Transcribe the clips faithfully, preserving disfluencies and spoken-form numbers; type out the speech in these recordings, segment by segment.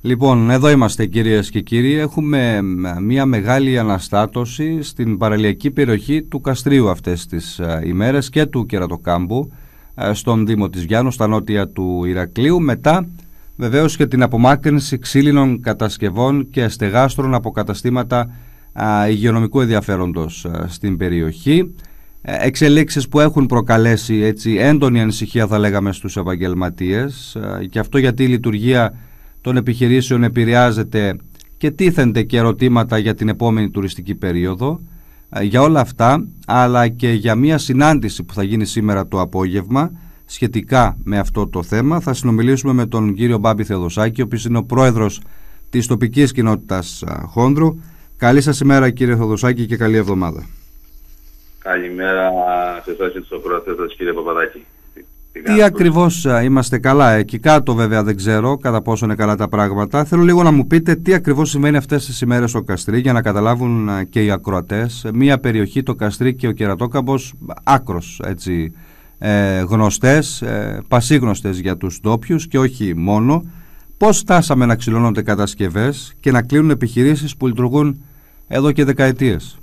Λοιπόν, εδώ είμαστε κυρίες και κύριοι. Έχουμε μια μεγάλη αναστάτωση στην παραλιακή περιοχή του Καστρίου αυτές τις ημέρες και του Κερατοκάμπου, στον Δήμο της Γιάννου, στα νότια του Ηρακλείου, μετά βεβαίως και την απομάκρυνση ξύλινων κατασκευών και στεγάστρων από καταστήματα υγειονομικού ενδιαφέροντος στην περιοχή. Εξελίξεις που έχουν προκαλέσει έτσι έντονη ανησυχία, θα λέγαμε, στους επαγγελματίες, και αυτό γιατί η λειτουργία των επιχειρήσεων επηρεάζεται και τίθενται και ερωτήματα για την επόμενη τουριστική περίοδο. Για όλα αυτά, αλλά και για μια συνάντηση που θα γίνει σήμερα το απόγευμα σχετικά με αυτό το θέμα, θα συνομιλήσουμε με τον κύριο Μπάμπη Θεοδοσάκη, ο οποίος είναι ο πρόεδρος της τοπικής κοινότητας Χόνδρου. Καλή σας ημέρα, κύριε Θεοδοσάκη, και καλή εβδομάδα. Καλημέρα σε εσάς και τους ακροατές, κύριε Παπαδάκη. Τι ακριβώς είμαστε καλά? Εκεί κάτω βέβαια δεν ξέρω κατά πόσο είναι καλά τα πράγματα. Θέλω λίγο να μου πείτε τι ακριβώς σημαίνει αυτές τις ημέρες στο Καστρί, για να καταλάβουν και οι ακροατές. Μία περιοχή, το Καστρί και ο Κερατόκαμπος, άκρος έτσι, ε, γνωστές, ε, πασίγνωστες για τους ντόπιους και όχι μόνο. Πώς φτάσαμε να ξυλώνονται κατασκευές και να κλείνουν επιχειρήσεις που λειτουργούν εδώ και δεκαετίες?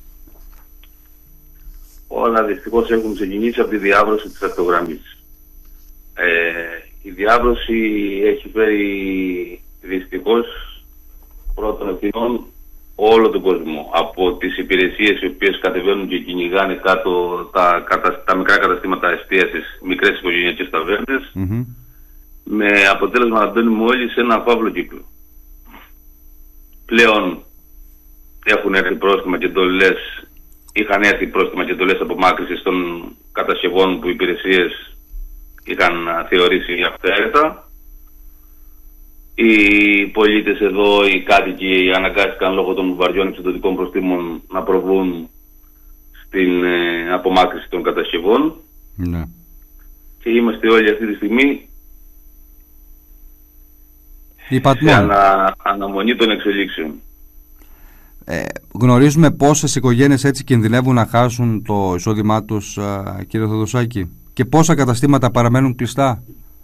Όλα δυστυχώς έχουν ξεκινήσει από τη διάβρωση της αυτογραμμής. Ε, η διάβρωση έχει φέρει δυστυχώς πρώτων ευθυνών όλο τον κόσμο. Από τις υπηρεσίες οι οποίες κατεβαίνουν και κυνηγάνε κάτω τα, τα, τα μικρά καταστήματα εστίασης, μικρές οικογενειακές ταβέρνες, mm-hmm. με αποτέλεσμα να μπαίνουμε όλοι σε ένα φαύλο κύκλο. Πλέον έχουν έρθει πρόστιμα και εντολές, είχαν έρθει πρόστιμα και εντολές απομάκρυνσης των κατασκευών που οι υπηρεσίες είχαν θεωρήσει αυθαίρετα. Οι πολίτες εδώ, οι κάτοικοι, αναγκάστηκαν λόγω των βαριών εξωτερικών προστίμων να προβούν στην ε, απομάκρυνση των κατασκευών. Ναι. Και είμαστε όλοι αυτή τη στιγμή σε ανα, αναμονή των εξελίξεων. Ε, γνωρίζουμε πόσες οικογένειες έτσι κινδυνεύουν να χάσουν το εισόδημά τους, α, κύριε Θεοδοσάκη, και πόσα καταστήματα παραμένουν κλειστά?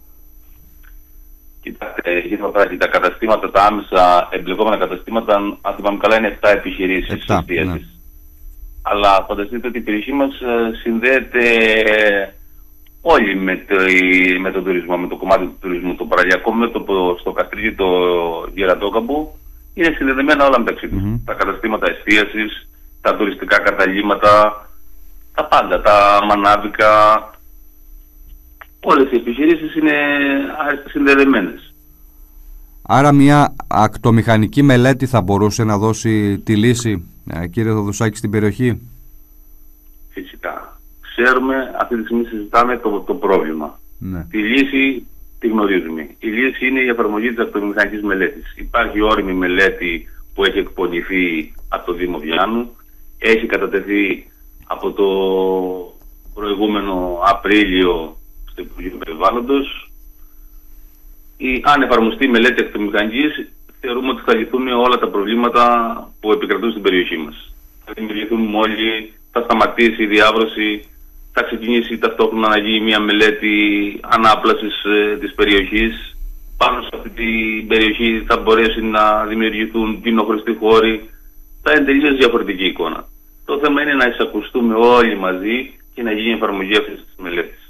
Κοιτάξτε, κύριε Παπαδάκη, τα καταστήματα, τα άμεσα εμπλεκόμενα καταστήματα, αν θυμάμαι καλά, είναι επτά επιχειρήσεις εστίασης. Ναι. Αλλά φανταστείτε ότι η περιοχή μας συνδέεται όλοι με, το, με τον τουρισμό, με το κομμάτι του τουρισμού. Το παραλιακό μέτωπο στο Καστρί, το Κερατόκαμπο, είναι συνδεδεμένα όλα μεταξύ τους. Mm-hmm. Τα καταστήματα εστίασης, τα τουριστικά καταλύματα, τα πάντα, τα μανάβικα, όλες οι επιχειρήσεις είναι συνδεδεμένες. Άρα μια ακτομηχανική μελέτη θα μπορούσε να δώσει τη λύση, κύριε Θεοδοσάκη, στην περιοχή? Φυσικά. Ξέρουμε, αυτή τη στιγμή συζητάμε το, το πρόβλημα. Ναι. Τη λύση τη γνωρίζουμε. Η λύση είναι η εφαρμογή της ακτομηχανικής μελέτης. Υπάρχει όριμη μελέτη που έχει εκπονηθεί από το Δήμο Γιάννου, έχει κατατεθεί από το προηγούμενο Απρίλιο στο Υπουργείο Περιβάλλοντος. Η, αν εφαρμοστεί η μελέτη ακτομηχανικής, θεωρούμε ότι θα λυθούν όλα τα προβλήματα που επικρατούν στην περιοχή μας. Θα δημιουργηθούν μόλι, θα σταματήσει η διάβρωση, θα ξεκινήσει ταυτόχρονα να γίνει μια μελέτη ανάπλασης ε, της περιοχής. Πάνω σε αυτή την περιοχή θα μπορέσει να δημιουργηθούν πινοχωριστοί χώροι. Θα είναι τελείως διαφορετική εικόνα. Το θέμα είναι να εισακουστούμε όλοι μαζί και να γίνει εφαρμογή αυτής της μελέτης.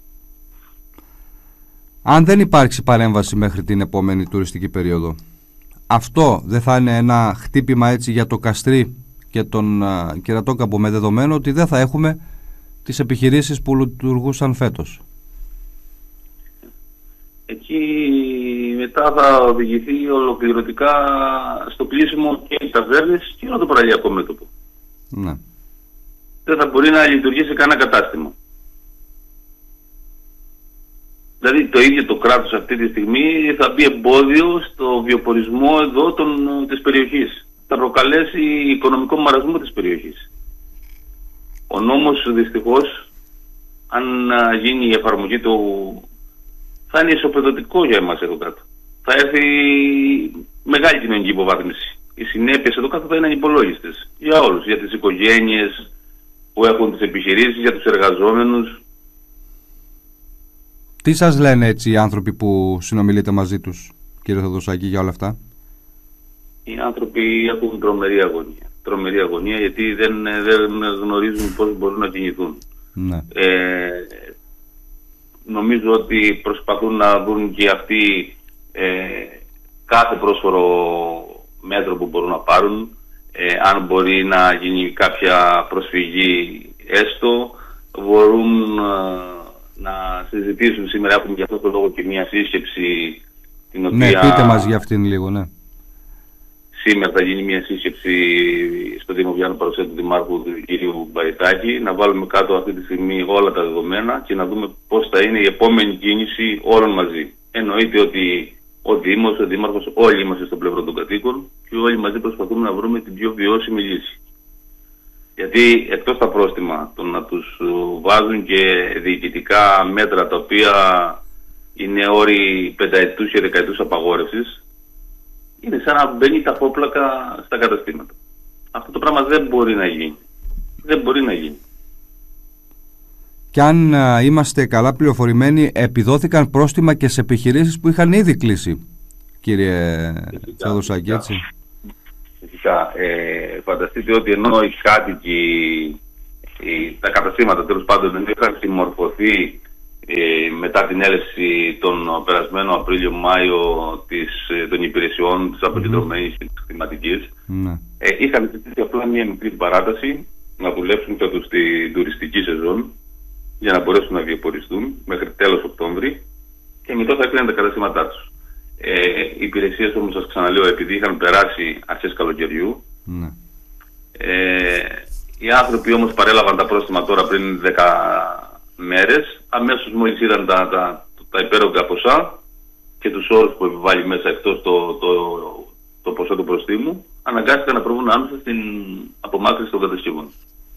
Αν δεν υπάρξει παρέμβαση μέχρι την επόμενη τουριστική περίοδο, αυτό δεν θα είναι ένα χτύπημα έτσι για το Καστρί και τον uh, Κερατόκαμπο, με δεδομένο ότι δεν θα έχουμε τις επιχειρήσεις που λειτουργούσαν φέτος? Εκεί μετά θα οδηγηθεί ολοκληρωτικά στο πλήσιμο και οι ταβέρνες και όλο το παραλιακό μέτωπο. Ναι. Δεν θα μπορεί να λειτουργήσει κανένα κατάστημα. Δηλαδή το ίδιο το κράτος αυτή τη στιγμή θα μπει εμπόδιο στο βιοπορισμό εδώ των, της περιοχής. Θα προκαλέσει οικονομικό μαρασμό της περιοχής. Ο νόμος δυστυχώς, αν γίνει η εφαρμογή του, θα είναι ισοπεδωτικό για εμάς εδώ κάτω. Θα έρθει μεγάλη κοινωνική υποβάθμιση. Οι συνέπειες εδώ κάτω θα είναι ανυπολόγιστες για όλους, για τις οικογένειες που έχουν τις επιχειρήσεις, για τους εργαζόμενους. Τι σας λένε έτσι οι άνθρωποι που συνομιλείτε μαζί τους? κύριε Θεοδοσάκη, για όλα αυτά? Οι άνθρωποι έχουν τρομερή αγωνία. Τρομερή αγωνία γιατί δεν, δεν γνωρίζουν πώς μπορούν να κινηθούν. Ναι. Ε, νομίζω ότι προσπαθούν να βρουν και αυτοί ε, κάθε πρόσφορο μέτρο που μπορούν να πάρουν. Ε, αν μπορεί να γίνει κάποια προσφυγή έστω, μπορούν ε, να συζητήσουν. Σήμερα έχουμε για αυτό το λόγο και μια σύσκεψη την οποία... Ναι, πείτε μας για αυτήν λίγο, ναι. Σήμερα θα γίνει μια σύσκεψη στο Δήμο Βιάνου παρουσία του Δημάρχου του κ. Μπαριτάκη, να βάλουμε κάτω αυτή τη στιγμή όλα τα δεδομένα και να δούμε πώς θα είναι η επόμενη κίνηση όλων μαζί. Εννοείται ότι ο Δήμος, ο Δήμαρχος, όλοι είμαστε στο πλευρό των κατοίκων και όλοι μαζί προσπαθούμε να βρούμε την πιο βιώσιμη λύση. Γιατί εκτός τα πρόστιμα, το να τους βάζουν και διοικητικά μέτρα τα οποία είναι όροι πενταετούς και δεκαετούς απαγόρευσης, είναι σαν να μπαίνει τα φόπλακα στα καταστήματα. Αυτό το πράγμα δεν μπορεί να γίνει. Δεν μπορεί να γίνει. Και αν α, είμαστε καλά πληροφορημένοι, επιδόθηκαν πρόστιμα και σε επιχειρήσεις που είχαν ήδη κλείσει, κύριε Θεοδοσάκη, έτσι? Φυσικά. Ε, φανταστείτε ότι ενώ οι κάτοικοι, οι, τα καταστήματα τέλος πάντων δεν είχαν συμμορφωθεί Ε, μετά την έλευση τον περασμένο Απρίλιο-Μάιο των υπηρεσιών της αποκεντρωμένης mm-hmm. κλιματικής, mm-hmm. ε, είχαν ζητήσει απλά μια μικρή παράταση να δουλέψουν και στην τουριστική σεζόν για να μπορέσουν να διεποριστούν μέχρι τέλος Οκτώβρη και μετά θα έκλειναν τα καταστήματά τους. Ε, οι υπηρεσίες όμως, σας ξαναλέω, επειδή είχαν περάσει αρχές καλοκαιριού, mm-hmm. ε, οι άνθρωποι όμως παρέλαβαν τα πρόστιμα τώρα πριν δέκα μέρες, αμέσως μόλις είδαν τα, τα, τα υπέρογκα ποσά και τους όρους που επιβάλλει μέσα εκτός το, το, το, το ποσό του προστίμου, αναγκάστηκαν να προβούν άμεσα στην απομάκρυνση των κατασκευών.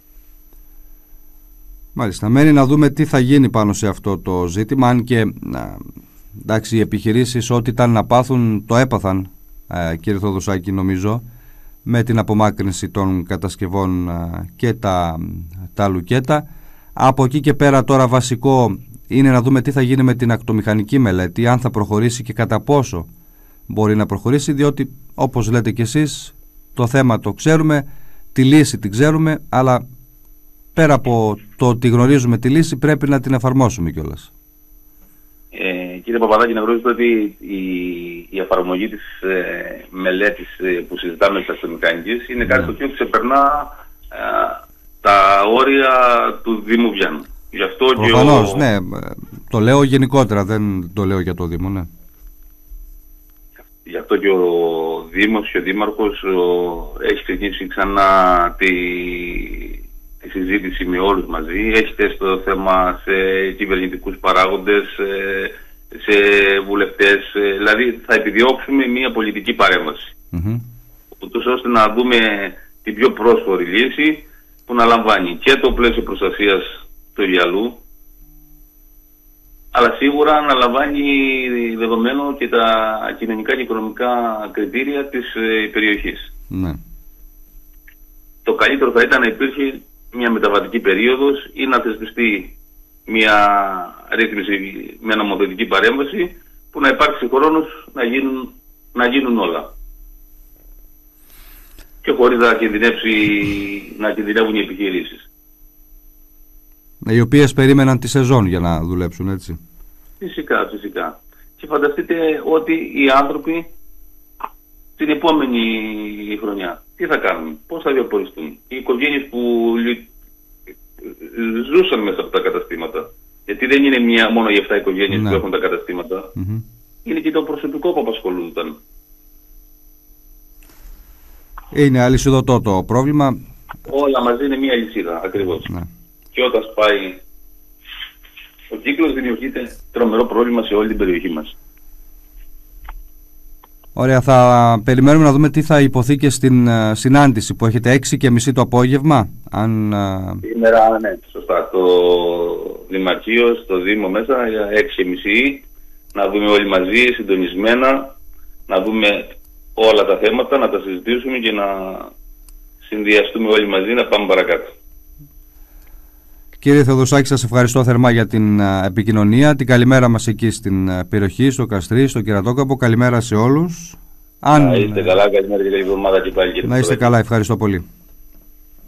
Μάλιστα, μένει να δούμε τι θα γίνει πάνω σε αυτό το ζήτημα, αν και να, εντάξει, οι επιχειρήσεις ό,τι ήταν να πάθουν το έπαθαν, ε, κύριε Θεοδοσάκη, νομίζω, με την απομάκρυνση των κατασκευών ε, και τα, τα λουκέτα. Από εκεί και πέρα τώρα βασικό είναι να δούμε τι θα γίνει με την ακτομηχανική μελέτη, αν θα προχωρήσει και κατά πόσο μπορεί να προχωρήσει, διότι όπως λέτε και εσείς το θέμα το ξέρουμε, τη λύση την ξέρουμε, αλλά πέρα από το ότι γνωρίζουμε τη λύση πρέπει να την εφαρμόσουμε κιόλας. Ε, κύριε Παπαδάκη, να γνωρίζετε ότι η, η εφαρμογή της ε, μελέτης ε, που συζητάμε της ακτομηχανικής είναι κάτι το οποίο ξεπερνά ε, τα όρια του Δήμου Βιάνου. Γι' αυτό Προφανώς, και ο... ναι. Το λέω γενικότερα, δεν το λέω για το Δήμο, ναι. Γι' αυτό και ο Δήμος και ο Δήμαρχος ο... έχει ξεκινήσει ξανά τη... τη συζήτηση με όλους μαζί. Έχει θέσει το θέμα σε κυβερνητικούς παράγοντες, σε βουλευτές. Δηλαδή θα επιδιώξουμε μια πολιτική παρέμβαση. Mm-hmm. Ούτως ώστε να δούμε την πιο πρόσφορη λύση που να λαμβάνει και το πλαίσιο προστασίας του Ιαλού, αλλά σίγουρα να λαμβάνει δεδομένο και τα κοινωνικά και οικονομικά κριτήρια της ε, περιοχής. Ναι. Το καλύτερο θα ήταν να υπήρχε μια μεταβατική περίοδος ή να θεσπιστεί μια ρύθμιση, μια νομοθετική παρέμβαση που να υπάρξει χρόνος να γίνουν, να γίνουν όλα. Και χωρίς να κινδυνεύσει, να κινδυνεύουν οι επιχειρήσεις. Οι οποίες περίμεναν τη σεζόν για να δουλέψουν, έτσι. Φυσικά, φυσικά. Και φανταστείτε ότι οι άνθρωποι την επόμενη χρονιά τι θα κάνουν, πώς θα διαποριστούν. Οι οικογένειες που ζούσαν μέσα από τα καταστήματα, γιατί δεν είναι μια, μόνο οι εφτά οικογένειες ναι. που έχουν τα καταστήματα, mm-hmm. είναι και το προσωπικό που απασχολούνταν. Είναι αλυσιδωτό το πρόβλημα. Όλα μαζί είναι μια αλυσίδα, ακριβώς. Ναι. Και όταν σπάει ο κύκλος δημιουργείται τρομερό πρόβλημα σε όλη την περιοχή μας. Ωραία, θα περιμένουμε να δούμε τι θα υποθεί και στην uh, συνάντηση που έχετε έξι και μισή το απόγευμα. Αν, uh... Σήμερα, ναι, σωστά. Το Δημαρχείο, στο Δήμο μέσα, έξι και μισή, να δούμε όλοι μαζί, συντονισμένα, να δούμε όλα τα θέματα, να τα συζητήσουμε και να συνδυαστούμε όλοι μαζί να πάμε παρακάτω. Κύριε Θεοδοσάκη, σας ευχαριστώ θερμά για την επικοινωνία. Την καλημέρα μας εκεί στην περιοχή, στο Καστρί, στο Κερατόκαμπο. Καλημέρα σε όλους. Αν... Να είστε καλά, καλημέρα και καλή εβδομάδα και πάλι. Να είστε καλά, ευχαριστώ πολύ.